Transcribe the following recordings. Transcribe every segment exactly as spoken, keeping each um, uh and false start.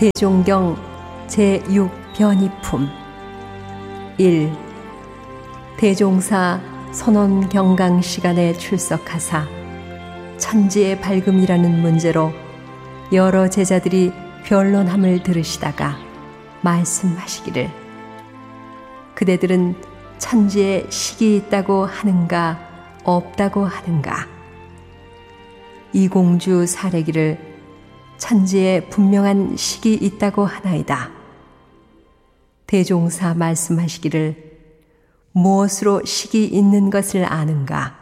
대종경 제육 변이품 일. 대종사 선언 경강 시간에 출석하사 천지의 밝음이라는 문제로 여러 제자들이 변론함을 들으시다가 말씀하시기를, 그대들은 천지에 식이 있다고 하는가 없다고 하는가? 이 공주 사례기를 천지에 분명한 식이 있다고 하나이다. 대종사 말씀하시기를, 무엇으로 식이 있는 것을 아는가?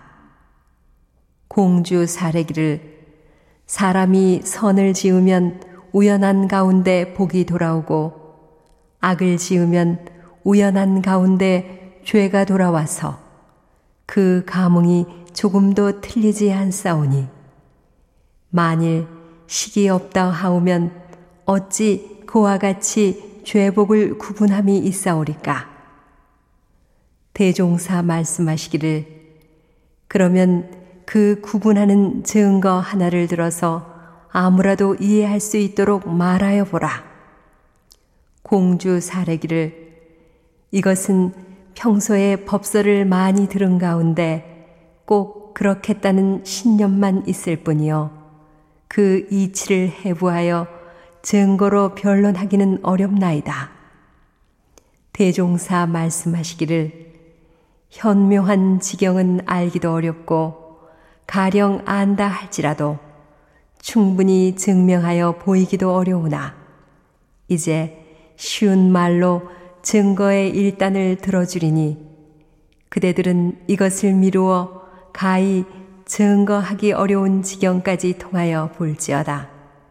공주 사례기를, 사람이 선을 지으면 우연한 가운데 복이 돌아오고 악을 지으면 우연한 가운데 죄가 돌아와서 그 감흥이 조금도 틀리지 않사오니, 만일 식이 없다 하오면 어찌 그와 같이 죄복을 구분함이 있사오리까? 대종사 말씀하시기를, 그러면 그 구분하는 증거 하나를 들어서 아무라도 이해할 수 있도록 말하여 보라. 공주 사례기를, 이것은 평소에 법설을 많이 들은 가운데 꼭 그렇겠다는 신념만 있을 뿐이요, 그 이치를 해부하여 증거로 변론하기는 어렵나이다. 대종사 말씀하시기를, 현묘한 지경은 알기도 어렵고 가령 안다 할지라도 충분히 증명하여 보이기도 어려우나, 이제 쉬운 말로 증거의 일단을 들어주리니 그대들은 이것을 미루어 가히 증거하기 어려운 지경까지 통하여 볼지어다.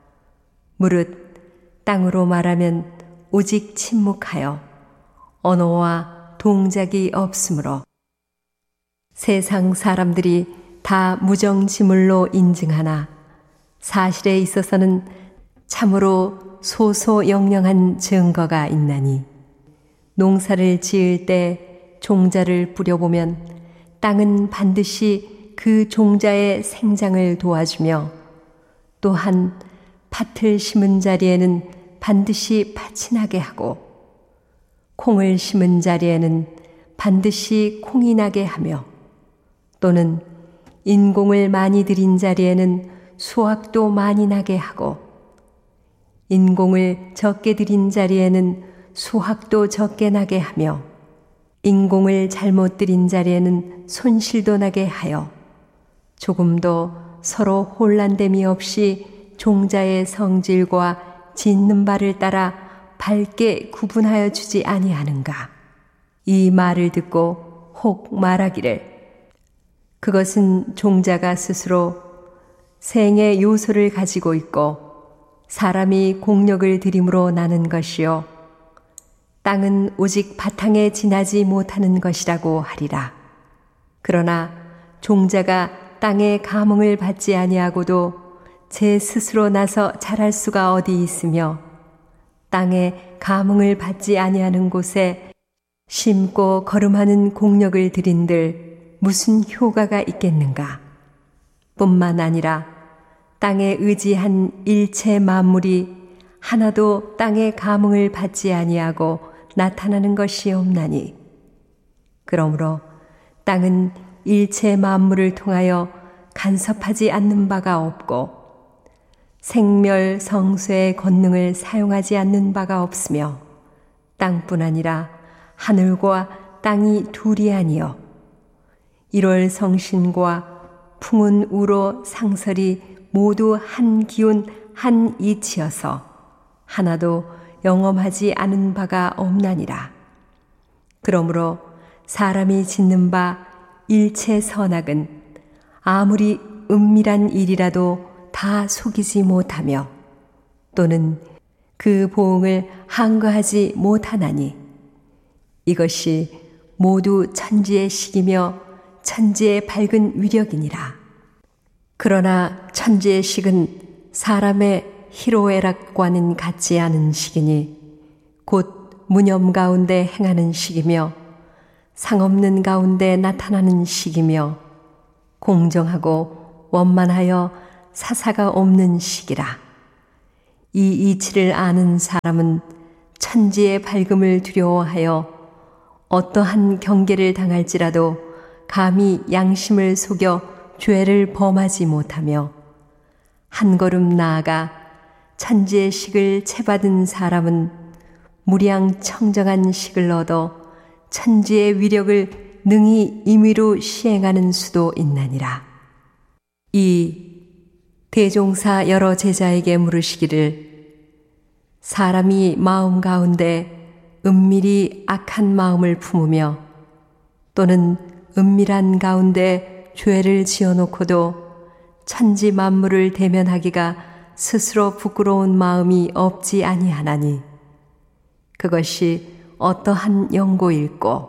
무릇 땅으로 말하면 오직 침묵하여 언어와 동작이 없으므로 세상 사람들이 다 무정지물로 인증하나 사실에 있어서는 참으로 소소영령한 증거가 있나니, 농사를 지을 때 종자를 뿌려보면 땅은 반드시 그 종자의 생장을 도와주며, 또한 팥을 심은 자리에는 반드시 팥이 나게 하고 콩을 심은 자리에는 반드시 콩이 나게 하며, 또는 인공을 많이 들인 자리에는 수확도 많이 나게 하고 인공을 적게 들인 자리에는 수확도 적게 나게 하며, 인공을 잘못 들인 자리에는 손실도 나게 하여 조금도 서로 혼란됨이 없이 종자의 성질과 짓는 바를 따라 밝게 구분하여 주지 아니하는가? 이 말을 듣고 혹 말하기를, 그것은 종자가 스스로 생의 요소를 가지고 있고 사람이 공력을 들임으로 나는 것이요, 땅은 오직 바탕에 지나지 못하는 것이라고 하리라. 그러나 종자가 땅의 감흥을 받지 아니하고도 제 스스로 나서 자랄 수가 어디 있으며, 땅의 감흥을 받지 아니하는 곳에 심고 거름하는 공력을 들인들 무슨 효과가 있겠는가? 뿐만 아니라 땅에 의지한 일체 만물이 하나도 땅의 감흥을 받지 아니하고 나타나는 것이 없나니, 그러므로 땅은 일체 만물을 통하여 간섭하지 않는 바가 없고 생멸성쇠의 권능을 사용하지 않는 바가 없으며, 땅뿐 아니라 하늘과 땅이 둘이 아니요 일월 성신과 풍운 우로 상설이 모두 한 기운 한 이치여서 하나도 영험하지 않은 바가 없나니라. 그러므로 사람이 짓는 바 일체 선악은 아무리 은밀한 일이라도 다 속이지 못하며, 또는 그 보응을 항거하지 못하나니, 이것이 모두 천지의 식이며 천지의 밝은 위력이니라. 그러나 천지의 식은 사람의 희로애락과는 같지 않은 식이니 곧 무념 가운데 행하는 식이며 상없는 가운데 나타나는 식이며 공정하고 원만하여 사사가 없는 식이라. 이 이치를 아는 사람은 천지의 밝음을 두려워하여 어떠한 경계를 당할지라도 감히 양심을 속여 죄를 범하지 못하며 한 걸음 나아가 천지의 식을 채받은 사람은 무량 청정한 식을 얻어 천지의 위력을 능히 임의로 시행하는 수도 있나니라. 이 대종사 여러 제자에게 물으시기를 사람이 마음 가운데 은밀히 악한 마음을 품으며 또는 은밀한 가운데 죄를 지어놓고도 천지 만물을 대면하기가 스스로 부끄러운 마음이 없지 아니하나니 그것이 어떠한 연고일꼬.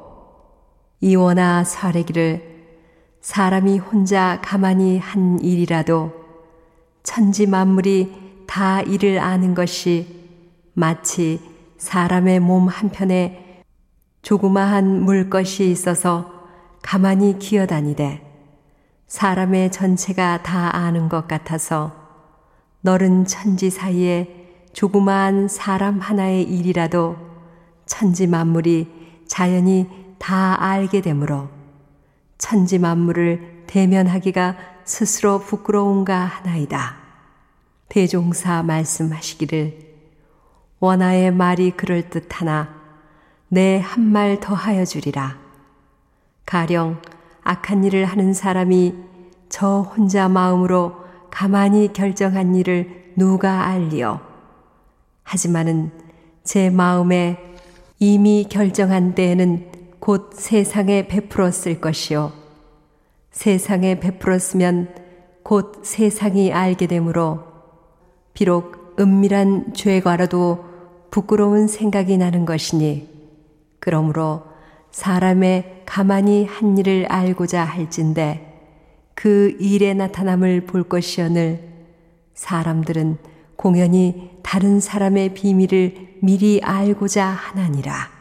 이워나 사례기를 사람이 혼자 가만히 한 일이라도 천지 만물이 다 이를 아는 것이 마치 사람의 몸 한편에 조그마한 물것이 있어서 가만히 기어다니되 사람의 전체가 다 아는 것 같아서 너른 천지 사이에 조그마한 사람 하나의 일이라도 천지 만물이 자연히 다 알게 되므로 천지 만물을 대면하기가 스스로 부끄러운가 하나이다. 대종사 말씀하시기를 원하의 말이 그럴듯하나 내 한 말 더하여 주리라. 가령 악한 일을 하는 사람이 저 혼자 마음으로 가만히 결정한 일을 누가 알리요. 하지만은 제 마음에 이미 결정한 때에는 곧 세상에 베풀었을 것이요. 세상에 베풀었으면 곧 세상이 알게 되므로 비록 은밀한 죄과라도 부끄러운 생각이 나는 것이니 그러므로 사람의 가만히 한 일을 알고자 할진대 그 일의 나타남을 볼 것이오늘 사람들은 공연히 다른 사람의 비밀을 미리 알고자 하나니라.